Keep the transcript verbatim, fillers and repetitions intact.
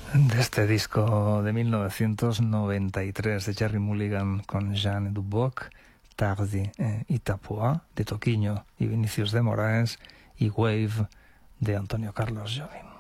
de este disco de mil novecientos noventa y tres de Gerry Mulligan con Jeanne Duboc, Tardi eh, y Tapua de Toquinho y Vinicius de Moraes y Wave de Antonio Carlos Jobim.